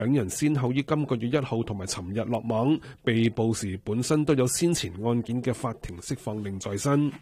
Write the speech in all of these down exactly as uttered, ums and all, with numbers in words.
兩人先後於今個月一號同埋尋日落網，被捕時本身都有先前案件嘅法庭釋放令在身。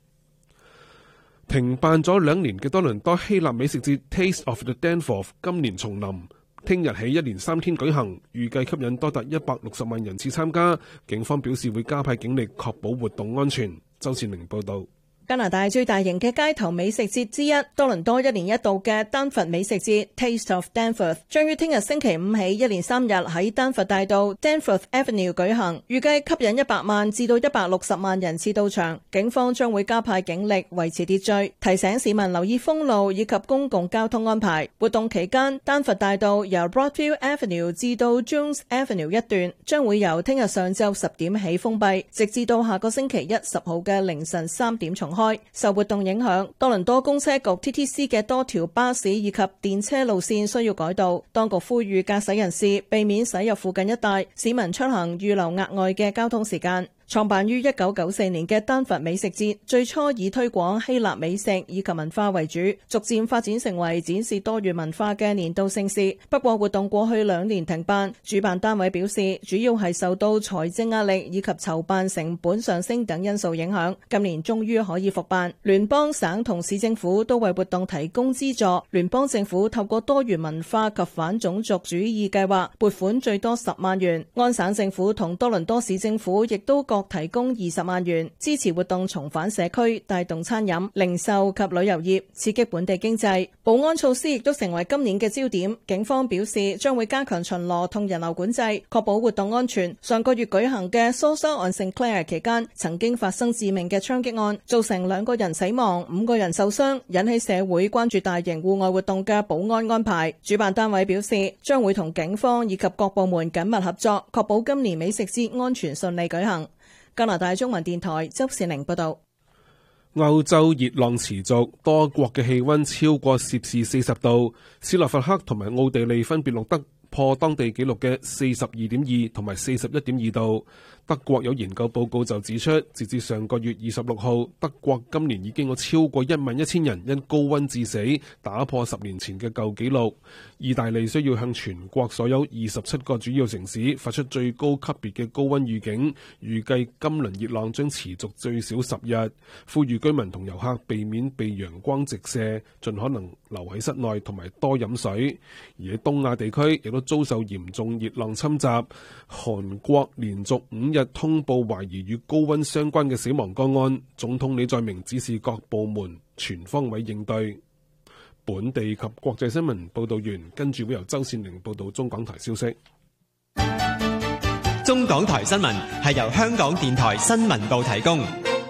停辦咗兩年嘅多倫多希臘美食節 Taste of the Danforth 今年重臨，聽日起一連三天舉行，預計吸引多達一百六十萬人次參加。警方表示會加派警力確保活動安全。周善玲報導。 加拿大最大型嘅街頭美食節之一，多倫多一年一度嘅丹佛美食節 Taste of Danforth 將於聽日星期五起一連三日喺丹佛大道 Danforth Avenue 舉行，預計吸引一百萬至到一百六十萬人次到場。警方將會加派警力維持秩序，提醒市民留意封路以及公共交通安排。活動期間，丹佛大道由 Broadview Avenue 至到 Jones Avenue 一段將會由聽日上晝十點起封閉，直至到下個星期一十號嘅凌晨三點重開。受活動影響，多倫多公車局 T T C 嘅多條巴士以及電車路線需要改道。當局呼籲駕駛人士避免駛入附近一帶，市民出行預留額外嘅交通時間。創辦於一九九四年嘅丹佛美食節，最初以推廣希臘美食以及文化為主，逐漸發展成為展示多元文化嘅年度盛事。不過活動過去兩年停辦，主辦單位表示主要係受到財政壓力以及籌辦成本上升等因素影響。今年終於可以復辦，聯邦省同市政府都為活動提供資助。聯邦政府透過多元文化及反種族主義計劃撥款最多十萬元，安省政府同多倫多市政府亦都各提供二十萬元，支持活動重返社區，帶動餐飲、零售及旅遊業，刺激本地經濟。保安措施亦都成為今年嘅焦點。警方表示將會加強巡邏同人流管制，確保活動安全。上個月舉行嘅 Salsa on Sinclair 期間，曾經發生致命嘅槍擊案，造成兩個人死亡、五個人受傷，引起社會關注大型戶外活動嘅保安安排。主辦單位表示將會同警方以及各部門緊密合作，確保今年美食節安全順利舉行。加拿大中文電台周善玲報道。 歐洲熱浪持續，多國嘅氣溫超過攝氏四十度，斯洛伐克同埋奧地利分別錄得破當地紀錄嘅四十二點二同埋四十一點二度。德國有研究報告就指出，截至上個月二十六號，德國今年已經有超過一萬一千人因高溫致死，打破十年前嘅舊紀錄。意大利需要向全國所有二十七個主要城市發出最高級別嘅高溫預警，預計今輪熱浪將持續最少十日，呼籲居民同遊客避免被陽光直射，盡可能留喺室內同埋多飲水。而喺東亞地區亦都遭受嚴重熱浪侵襲，韓國連續五日通報懷疑與高溫相關嘅死亡個案，總統李在明指示各部門全方位應對。本地及國際新聞報道完，跟住會由周善玲報道中港台消息。 中港台新聞係由香港電台新聞部提供。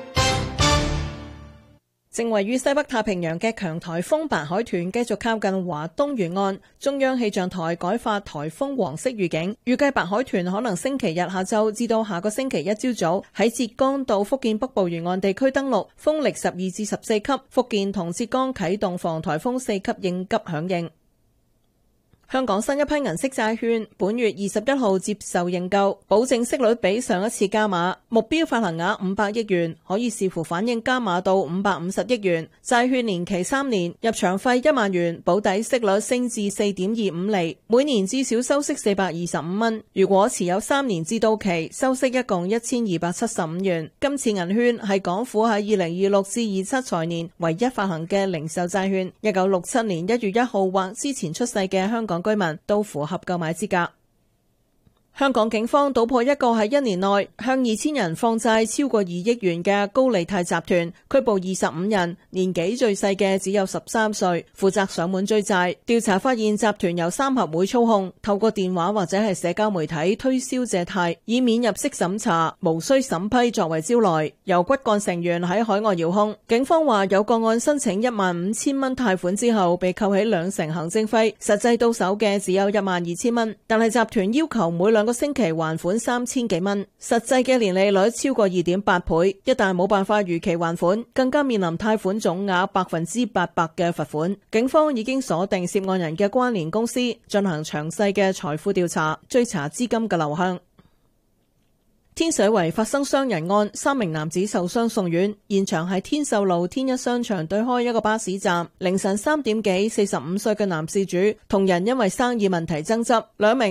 正位於西北太平洋嘅強颱風白海豚繼續靠近華東沿岸，中央氣象台改發颱風黃色預警，預計白海豚可能星期日下晝至到下個星期一朝早喺浙江到福建北部沿岸地區登陸，風力十二至十四級，福建同浙江啟動防颱風四級應急響應。香港新一批銀色債券本月二十一號接受認購，保證息率比上一次加碼，目標發行額五百億元，可以視乎反應加碼到五百五十億元。債券年期三年，入場費一萬元，保底息率升至四點二五厘，每年至少收息四百二十五蚊。如果持有三年至到期，收息一共一千二百七十五元。今次銀券係港府喺二零二六至二七財年唯一發行嘅零售債券，一九六七年一月一號或之前出世嘅香港居民都符合購買資格。香港警方搗破一個喺一年內向二千人放債超過二億元嘅高利貸集團，拘捕二十五人，年紀最細嘅只有十三歲，負責上門追債。調查發現集團由三合會操控，透過電話或者係社交媒體推銷借貸，以免入息審查、無需審批作為招來，由骨幹成員喺海外遙控。警方話有個案申請一萬五千蚊貸款之後，被扣起兩成行政費，實際到手嘅只有一萬二千蚊，但係集團要求每兩個星期還款三千幾蚊，實際嘅年利率超過二點八倍，一旦冇辦法如期還款，更加面臨貸款總額百分之八百嘅罰款。警方已經鎖定涉案人嘅關聯公司，進行詳細嘅財富調查，追查資金嘅流向。 天水圍發生傷人案，三名男子受傷送院，現場係天秀路天一商場對開一個巴士站。凌晨三點幾，四十五歲嘅男事主同人因為生意問題爭執，兩名